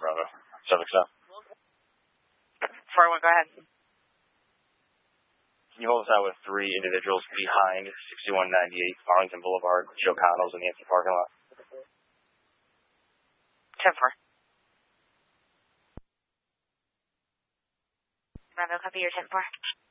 Bravo. Suffolk South. 401, go ahead. Can you hold us out with 3 individuals behind 6198 Arlington Boulevard, Joe Connell's in the empty parking lot? 10-4. Bravo, copy your 10-4.